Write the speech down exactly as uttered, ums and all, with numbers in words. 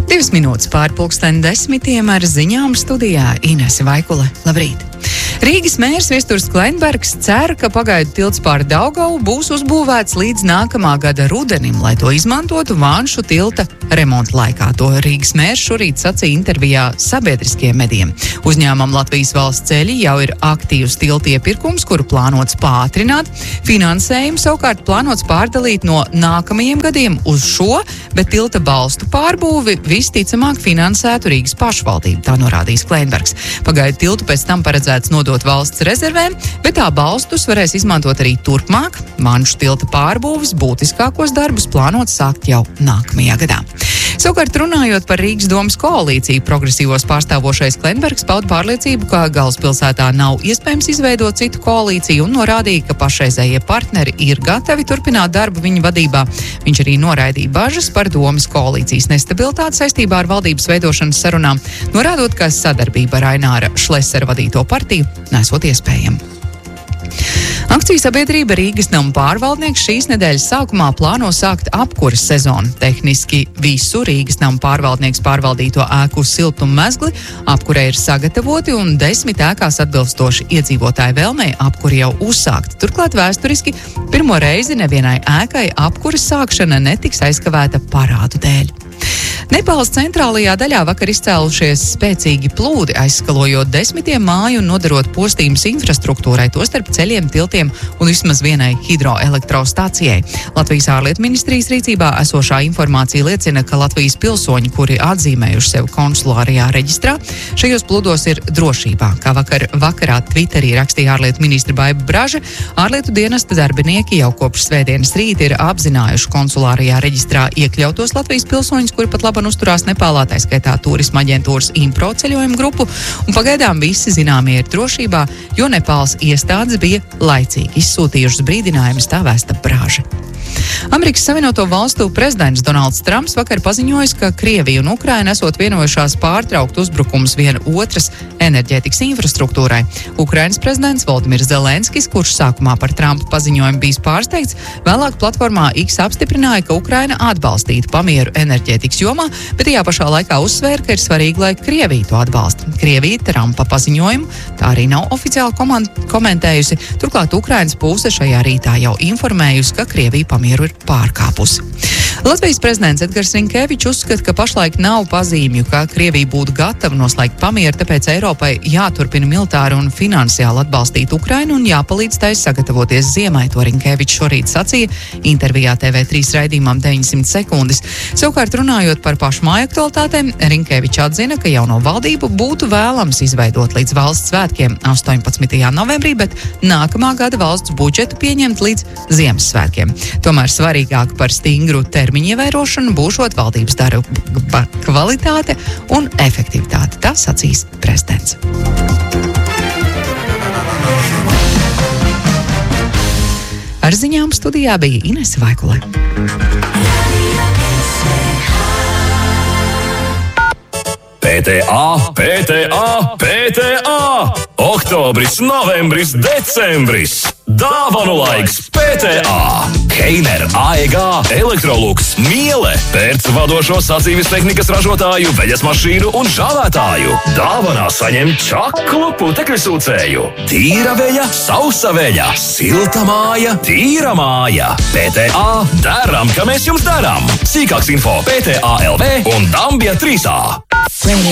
Divas minūtes pār pulksteni desmitiem ar ziņām studijā Inese Vaikule. Labrīt! Rīgas mērs Viesturs Kleinbergs cer, ka pagaidu tilts pār Daugavu būs uzbūvēts līdz nākamā gada rudenim, lai to izmantotu Vanšu tilta remonta laikā. To Rīgas mērs šorīt sacīja intervijā sabiedriskiem medijiem. Uzņēmumam Latvijas valsts ceļi jau ir aktīvs tilta iepirkums, kuru plānots pātrināt. Finansējumu savukārt plānots pārdalīt no nākamajiem gadiem uz šo, bet tilta balstu pārbūvi visticamāk finansētu Rīgas pašvaldību, tā norādījis Kleinbergs. Pagaidu tiltu pēc tam paredzēts nodot valsts rezervēm, bet tā balstus varēs izmantot arī turpmāk. Vanšu tilta pārbūves būtiskākos darbus plānots sākt jau nākamajā gadā. Savukārt runājot par Rīgas domas koalīciju, progresīvos pārstāvošais Kleinbergs pauda pārliecību, ka galvaspilsētā nav iespējams izveidot citu koalīciju un norādīja, ka pašreizējie partneri ir gatavi turpināt darbu viņa vadībā. Viņš arī noraidīja bažas par domas koalīcijas nestabilitāti saistībā ar valdības veidošanas sarunām, norādot, ka sadarbība ar Aināra Šlesera vadīto partiju nesot iespējama. Akciju sabiedrība Rīgas nama pārvaldnieks šīs nedēļas sākumā plāno sākt apkuras sezonu. Tehniski visu Rīgas nama pārvaldnieks pārvaldīto ēku siltumu mezgli apkurē ir sagatavoti un desmit ēkās atbilstoši iedzīvotāju vēlmei apkuri jau uzsākta. Turklāt vēsturiski pirmo reizi nevienai ēkai apkuras sākšana netiks aizkavēta parādu dēļ. Nepāles centrālajā daļā vakar izcēlušies spēcīgi plūdi, aizskalojot desmitiem māju un nodarot postījumus infrastruktūrai, tostarp ceļiem, tiltiem un vismaz vienai hidroelektrostācijai. Latvijas ārlietu ministrijas rīcībā esošā informācija liecina, ka Latvijas pilsoņi, kuri atzīmējuši sevi konsulārajā reģistrā, šajos plūdos ir drošībā. Kā vakar vakarā Twitterī rakstīja ārlietu ministra Baiba Braža, ārlietu dienesta darbinieki jau kopš svētdienas rīta ir apzinājuši konsulārajā reģistrā iekļautos Latvijas pilsoņus, kuri pat laban uzturās Nepālā, tā skaitā turisma aģentūras Impro ceļojumu grupu, un pagaidām visi zināmie ir drošībā, jo Nepāles iestādes bija laicīgi izsūtījušas brīdinājumus, tā vēsta Braža. Amerikas Savienoto Valstu prezidents Donalds Trumps vakar paziņojis, ka Krievija un Ukraina esot vienojušās pārtraukt uzbrukums viena otras enerģētikas infrastruktūrai. Ukrainas prezidents Volodimirs Zelenskis, kurš sākumā par Trumpa paziņojumu bijis pārsteigts, vēlāk platformā X apstiprināja, ka Ukraina atbalstītu pamieru enerģētikas jomā, bet tajā pašā laikā uzsvēra, ka ir svarīgi, lai Krievija to atbalsta. Krievija Trumpa paziņojumu tā arī nav oficiāli komentējusi, turklāt Ukrainas puse šajā rītā jau informējusi, ka Krievija pamieru ir pārkāpusi. Latvijas prezidents Edgars Rinkevičs uzskata, ka pašlaik nav pazīmju, ka Krievija būtu gatava noslēgt pamieru, tāpēc Eiropai jāturpina militāri un finansiāli atbalstīt Ukrainu un jāpalīdz tai sagatavoties ziemai, to Rinkevičs šorīt sacīja intervijā T V trīs raidījumam deviņsimt sekundes. Savukārt runājot par pašmāju aktualitātēm, Rinkevičs atzina, ka jauno valdību būtu vēlams izveidot līdz valsts svētkiem astoņpadsmitajā novembrī, bet nākamā gada valsts budžetu pieņemt līdz Ziemassvētkiem. Tomēr svarīgāk par stingru termiņu ievērošanu būšot valdības darba kvalitāte un efektivitāte, tā sacīs prezidents. Ar ziņām studijā bija Inese Vaikule. P T A, P T A, P T A! Oktobris, novembris, decembris! Dāvanu laiks P T A! Heiner, A E G, Electrolux, Miele, pērc vadošo sacīves tehnikas ražotāju, veļas mašīnu un žāvētāju. Dāvanā saņem čaklu putekļu sūcēju. Tīra veļa, sausa veļa, silta māja, tīra māja. P T A, daram, ka mēs jums daram. Sīkāks info P T A L V un Dambja trīs A.